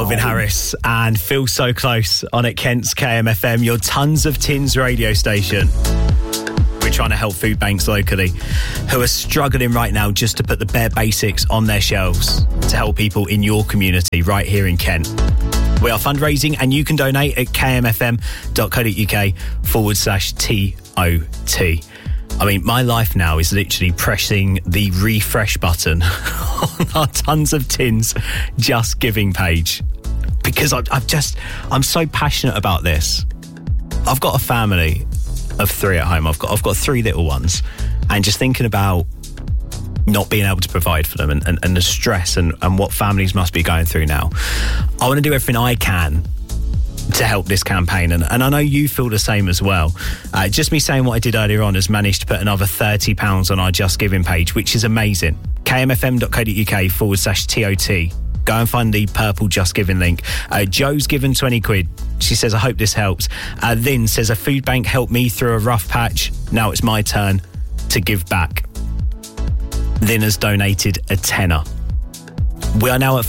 Calvin Harris and Feel So Close on at Kent's KMFM, your Tons of Tins radio station. We're trying to help food banks locally who are struggling right now just to put the bare basics on their shelves to help people in your community right here in Kent. We are fundraising and you can donate at kmfm.co.uk/TOT. I mean, my life now is literally pressing the refresh button on our Tons of Tins Just Giving page because I'm so passionate about this. I've got a family of 3 at home. I've got 3 little ones, and just thinking about not being able to provide for them and the stress and what families must be going through now. I want to do everything I can to help this campaign, and I know you feel the same as well. Just me saying what I did earlier on has managed to put another £30 on our Just Giving page, which is amazing. kmfm.co.uk/TOT. Go and find the purple Just Giving link. Joe's given 20 quid. She says, I hope this helps. Lynn says, a food bank helped me through a rough patch. Now it's my turn to give back. Lynn has donated a tenner. We are now at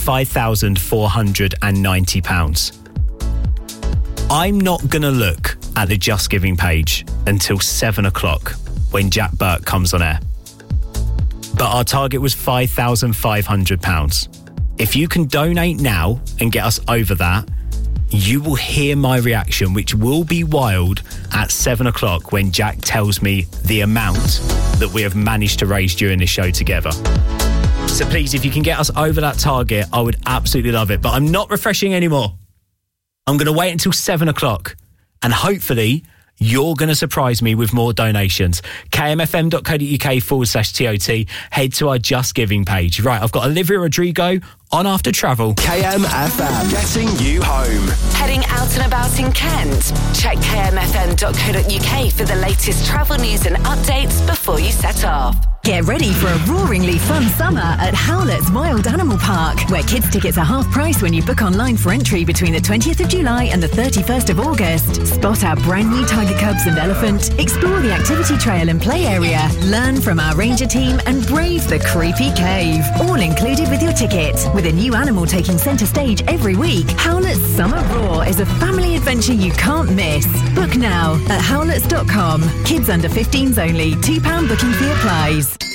£5,490. I'm not going to look at the Just Giving page until 7 o'clock when Jack Burke comes on air. But our target was £5,500. If you can donate now and get us over that, you will hear my reaction, which will be wild at 7 o'clock when Jack tells me the amount that we have managed to raise during this show together. So please, if you can get us over that target, I would absolutely love it. But I'm not refreshing anymore. I'm going to wait until 7 o'clock and hopefully you're going to surprise me with more donations. kmfm.co.uk/TOT. Head to our Just Giving page. Right, I've got Olivia Rodrigo on After Travel. KMFM, getting you home. Heading out and about in Kent? Check kmfm.co.uk for the latest travel news and updates before you set off. Get ready for a roaringly fun summer at Howlett's Wild Animal Park, where kids' tickets are half price when you book online for entry between the 20th of July and the 31st of August. Spot our brand new tiger cubs and elephant, explore the activity trail and play area, learn from our ranger team and brave the creepy cave. All included with your ticket. With a new animal taking centre stage every week, Howlett's Summer Raw is a family adventure you can't miss. Book now at howletts.com. Kids under 15s only. £2 booking fee applies.